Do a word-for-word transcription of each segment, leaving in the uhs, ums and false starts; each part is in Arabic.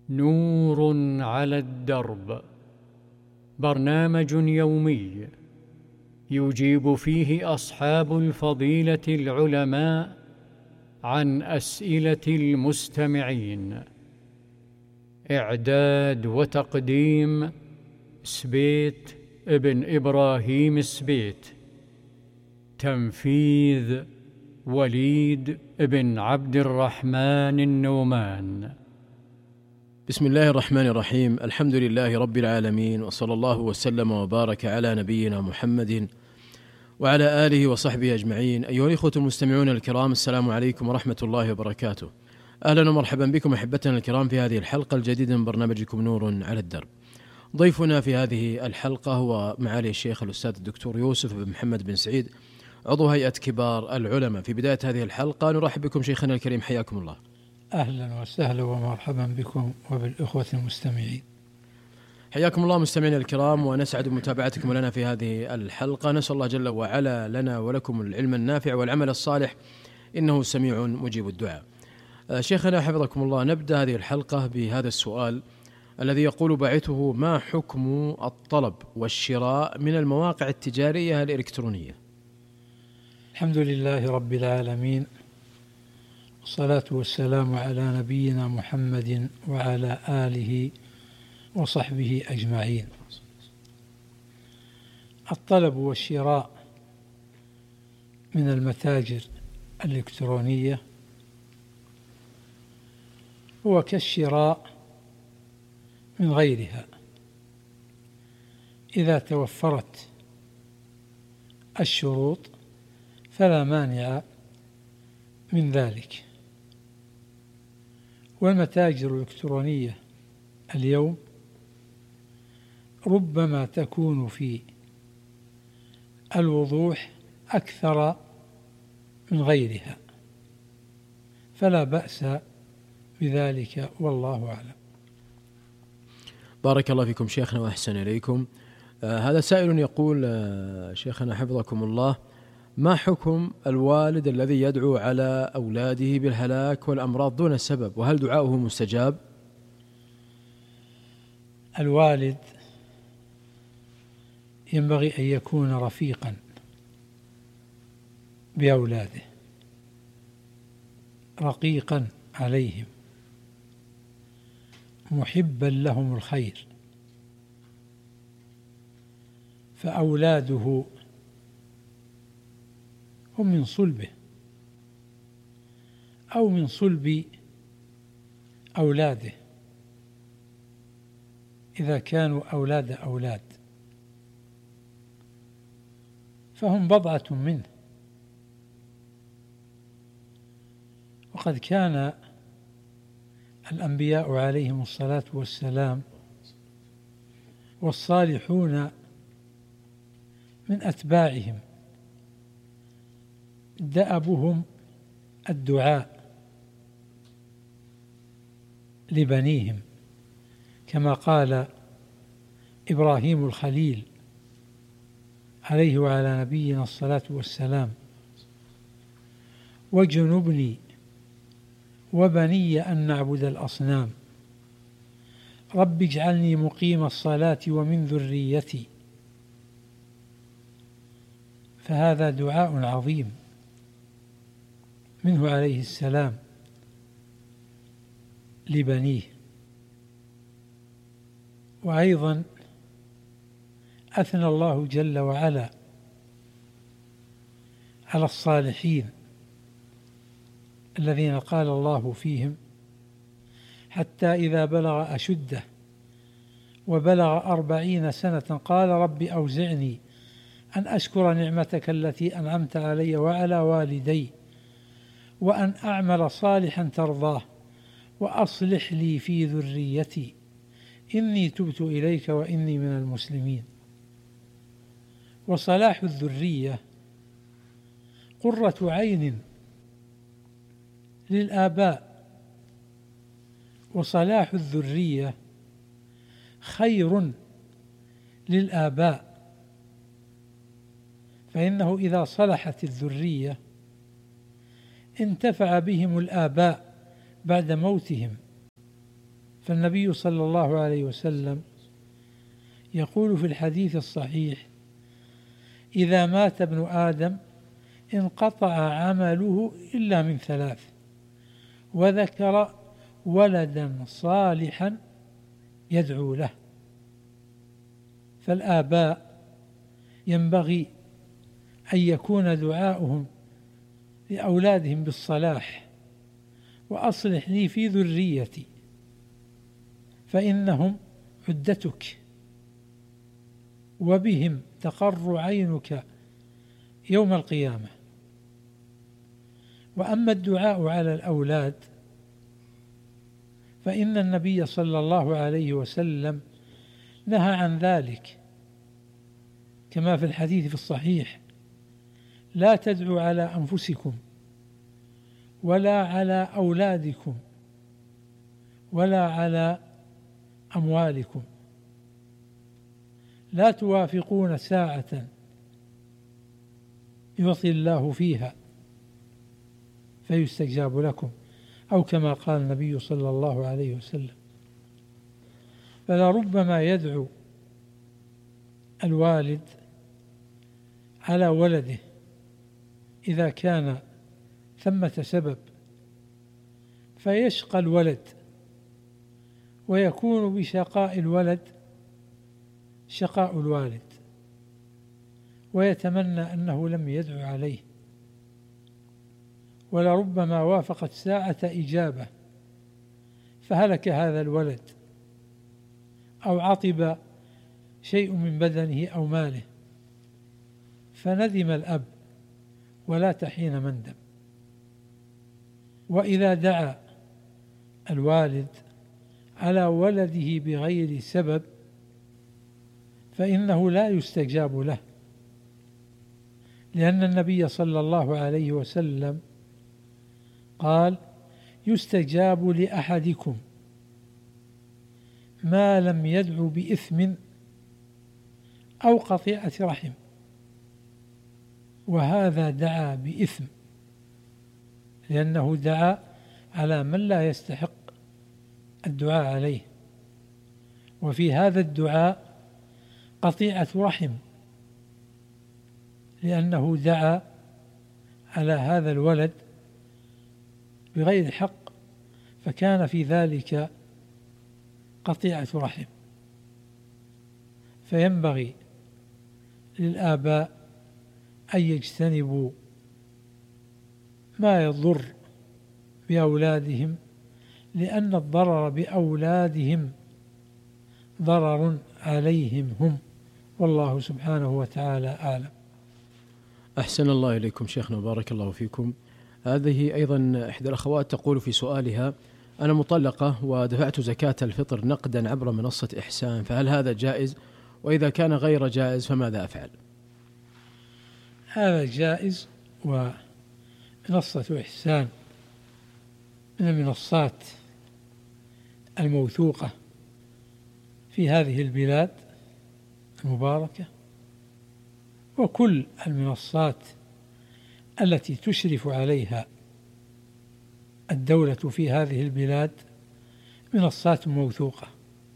نور على الدرب، برنامج يومي يجيب فيه أصحاب الفضيلة العلماء عن أسئلة المستمعين. إعداد وتقديم سبيت ابن إبراهيم السبيت. تنفيذ وليد ابن عبد الرحمن النومان. بسم الله الرحمن الرحيم. الحمد لله رب العالمين، وصلى الله وسلم وبارك على نبينا محمد وعلى آله وصحبه أجمعين. أيها الإخوة المستمعون الكرام، السلام عليكم ورحمة الله وبركاته. أهلا ومرحبا بكم أحبتنا الكرام في هذه الحلقة الجديدة من برنامجكم نور على الدرب. ضيفنا في هذه الحلقة هو معالي الشيخ الأستاذ الدكتور يوسف بن محمد بن سعيد، عضو هيئة كبار العلماء. في بداية هذه الحلقة نرحب بكم شيخنا الكريم، حياكم الله. أهلا وسهلا ومرحبا بكم وبالإخوة المستمعين. حياكم الله مستمعينا الكرام، ونسعد بمتابعتكم لنا في هذه الحلقة. نسأل الله جل وعلا لنا ولكم العلم النافع والعمل الصالح، إنه سميع مجيب الدعاء. شيخنا حفظكم الله، نبدأ هذه الحلقة بهذا السؤال الذي يقول باعثه: ما حكم الطلب والشراء من المواقع التجارية الإلكترونية؟ الحمد لله رب العالمين، والصلاة والسلام على نبينا محمد وعلى آله وصحبه أجمعين. الطلب والشراء من المتاجر الإلكترونية هو كالشراء من غيرها إذا توفرت الشروط فلا مانع من ذلك. والمتاجر الإلكترونية اليوم ربما تكون في الوضوح أكثر من غيرها، فلا بأس بذلك والله أعلم. بارك الله فيكم شيخنا وأحسن إليكم. آه هذا سائل يقول: آه شيخنا حفظكم الله، ما حكم الوالد الذي يدعو على أولاده بالهلاك والأمراض دون سبب، وهل دعاؤه مستجاب؟ الوالد ينبغي أن يكون رفيقا بأولاده، رقيقا عليهم، محبا لهم الخير، فأولاده هم من صلبه أو من صلب أولاده إذا كانوا أولاد أولاد، فهم بضعة منه. وقد كان الأنبياء عليهم الصلاة والسلام والصالحون من أتباعهم دأبهم الدعاء لبنيهم، كما قال إبراهيم الخليل عليه وعلى نبينا الصلاة والسلام: واجنبني وبني أن نعبد الأصنام، رب اجعلني مقيم الصلاة ومن ذريتي. فهذا دعاء عظيم منه عليه السلام لبنيه. وأيضا أثنى الله جل وعلا على الصالحين الذين قال الله فيهم: حتى إذا بلغ أشده وبلغ أربعين سنة قال رب أوزعني أن أشكر نعمتك التي أنعمت علي وعلى والدي وأن أعمل صالحا ترضاه وأصلح لي في ذريتي إني تبت إليك وإني من المسلمين. وصلاح الذرية قرة عين للآباء، وصلاح الذرية خير للآباء، فإنه إذا صلحت الذرية انتفع بهم الآباء بعد موتهم، فالنبي صلى الله عليه وسلم يقول في الحديث الصحيح: إذا مات ابن آدم انقطع عمله إلا من ثلاث، وذكر ولدا صالحا يدعو له. فالآباء ينبغي أن يكون دعاؤهم لأولادهم بالصلاح: وأصلح لي في ذريتي فإنهم عدتك وبهم تقر عينك يوم القيامة. وأما الدعاء على الأولاد فإن النبي صلى الله عليه وسلم نهى عن ذلك، كما في الحديث في الصحيح: لا تدعوا على أنفسكم ولا على أولادكم ولا على أموالكم، لا توافقون ساعة يعطي الله فيها فيستجاب لكم، أو كما قال النبي صلى الله عليه وسلم. فلربما يدعو الوالد على ولده إذا كان ثمة سبب فيشقى الولد، ويكون بشقاء الولد شقاء الوالد، ويتمنى أنه لم يدعو عليه. ولربما وافقت ساعة إجابة فهلك هذا الولد، أو عطب شيء من بدنه أو ماله، فندم الأب ولا تحين مندم. وإذا دعا الوالد على ولده بغير سبب فإنه لا يستجاب له، لأن النبي صلى الله عليه وسلم قال: يستجاب لأحدكم ما لم يدعو بإثم أو قطيعة رحم. وهذا دعا بإثم، لأنه دعا على من لا يستحق الدعاء عليه، وفي هذا الدعاء قطيعة رحم، لأنه دعا على هذا الولد بغير حق، فكان في ذلك قطيعة رحم. فينبغي للآباء أن يجتنبوا ما يضر بأولادهم، لأن الضرر بأولادهم ضرر عليهم هم، والله سبحانه وتعالى أعلم. أحسن الله إليكم شيخنا وبارك الله فيكم. هذه أيضا إحدى الأخوات تقول في سؤالها: أنا مطلقة ودفعت زكاة الفطر نقدا عبر منصة إحسان، فهل هذا جائز؟ وإذا كان غير جائز فماذا أفعل؟ هذا جائز، ومنصة إحسان من المنصات الموثوقة في هذه البلاد المباركة، وكل المنصات التي تشرف عليها الدولة في هذه البلاد منصات موثوقة،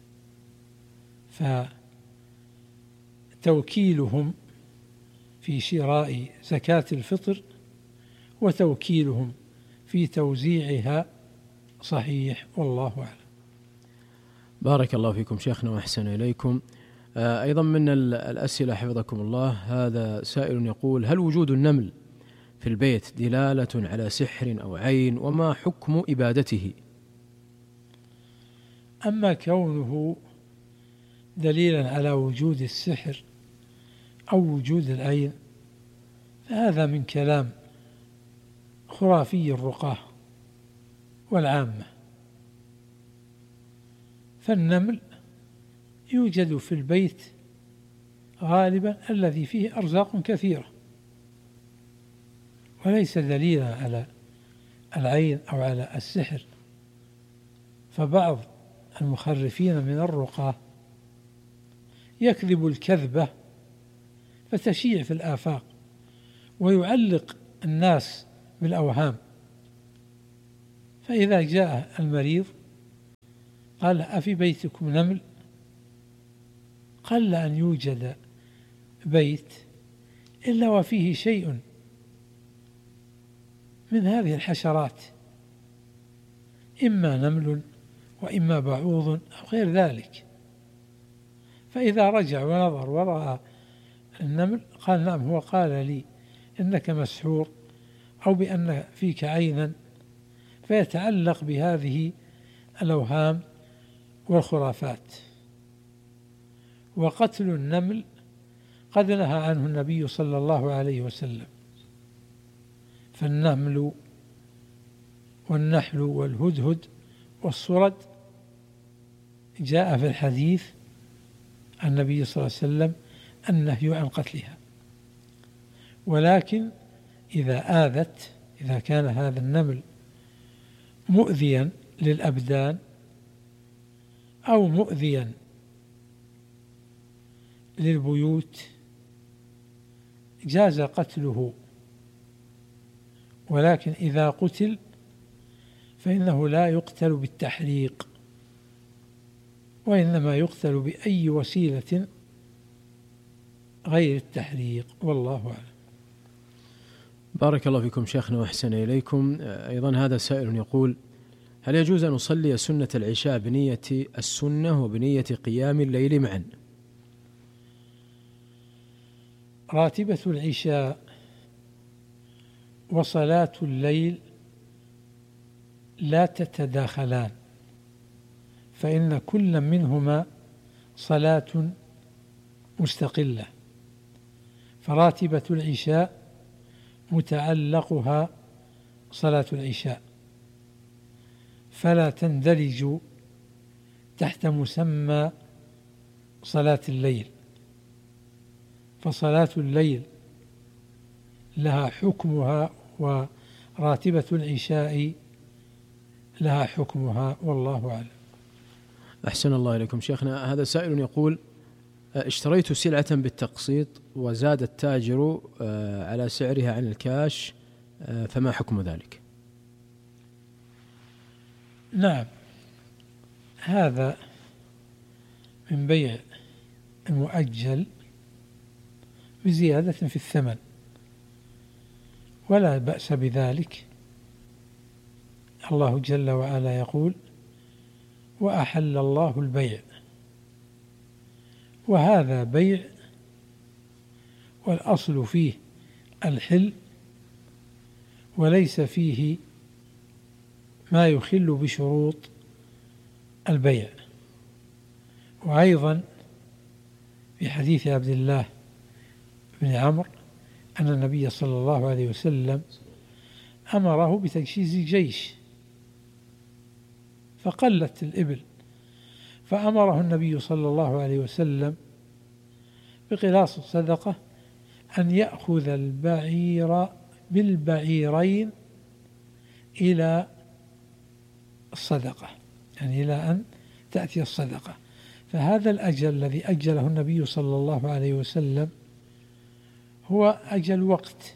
فتوكيلهم في شراء زكاة الفطر وتوكيلهم في توزيعها صحيح، والله أعلم. بارك الله فيكم شيخنا وأحسن إليكم. أيضا من الأسئلة حفظكم الله، هذا سائل يقول: هل وجود النمل في البيت دلالة على سحر أو عين، وما حكم إبادته؟ أما كونه دليلا على وجود السحر أو وجود العين فهذا من كلام خرافي الرقاة والعامة. فالنمل يوجد في البيت غالبا الذي فيه أرزاق كثيرة، وليس دليلا على العين أو على السحر. فبعض المخرفين من الرقاة يكذب الكذبة فتشيع في الآفاق ويعلق الناس بالأوهام، فإذا جاء المريض قال أفي بيتكم نمل؟ قل أن يوجد بيت إلا وفيه شيء من هذه الحشرات، إما نمل وإما بعوض أو غير ذلك. فإذا رجع ونظر ورأى النمل قال نعم هو قال لي إنك مسحور أو بأن فيك عينا، فيتعلق بهذه الأوهام والخرافات. وقتل النمل قد نهى عنه النبي صلى الله عليه وسلم، فالنمل والنحل والهدهد والصرد جاء في الحديث عن النبي صلى الله عليه وسلم النهي عن قتلها. ولكن إذا آذت، إذا كان هذا النمل مؤذيا للأبدان أو مؤذيا للبيوت جاز قتله، ولكن إذا قتل فإنه لا يقتل بالتحريق، وإنما يقتل بأي وسيلة غير التحريق، والله أعلم. بارك الله فيكم شيخنا وأحسن إليكم. أيضا هذا سائل يقول: هل يجوز أن أصلي سنة العشاء بنية السنة وبنية قيام الليل معا؟ راتبة العشاء وصلاة الليل لا تتداخلان، فإن كل منهما صلاة مستقلة. فراتبة العشاء متعلقها صلاة العشاء، فلا تندرج تحت مسمى صلاة الليل، فصلاة الليل لها حكمها وراتبة العشاء لها حكمها، والله أعلم. أحسن الله إليكم شيخنا. هذا سائل يقول: اشتريت سلعة بالتقسيط وزاد التاجر على سعرها عن الكاش، فما حكم ذلك؟ نعم، هذا من بيع المؤجل بزيادة في الثمن، ولا بأس بذلك. الله جل وعلا يقول: وأحل الله البيع، وهذا بيع والأصل فيه الحل، وليس فيه ما يخل بشروط البيع. وأيضا في حديث عبد الله بن عمرو أن النبي صلى الله عليه وسلم أمره بتجهيز جيش فقلت الإبل، فأمره النبي صلى الله عليه وسلم بقلاص الصدقة أن يأخذ البعير بالبعيرين إلى الصدقة، يعني إلى أن تأتي الصدقة. فهذا الأجل الذي أجله النبي صلى الله عليه وسلم هو أجل وقت،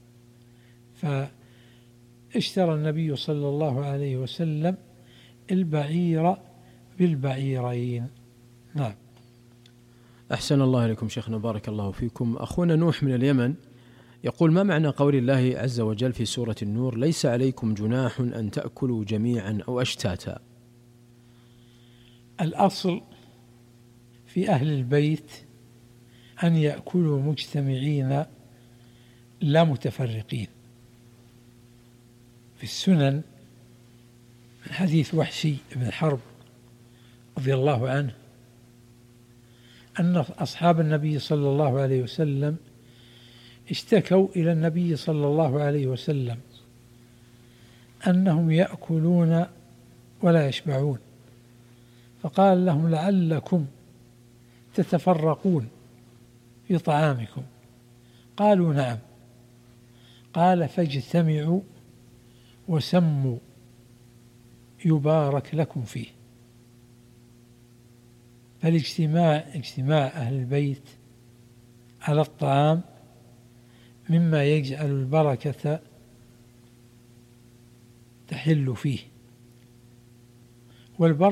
فاشترى النبي صلى الله عليه وسلم البعير بالبعيرين. نعم. أحسن الله إليكم شيخنا، بارك الله فيكم. أخونا نوح من اليمن يقول: ما معنى قول الله عز وجل في سورة النور: ليس عليكم جناح أن تأكلوا جميعا أو أشتاتا؟ الأصل في أهل البيت أن يأكلوا مجتمعين لا متفرقين. في السنن من حديث وحشي بن حرب رضي الله عنه أن أصحاب النبي صلى الله عليه وسلم اشتكوا إلى النبي صلى الله عليه وسلم أنهم يأكلون ولا يشبعون، فقال لهم: لعلكم تتفرقون في طعامكم. قالوا: نعم. قال: فاجتمعوا وسموا يبارك لكم فيه. فالاجتماع اجتماع أهل البيت على الطعام مما يجعل البركة تحل فيه، والبركة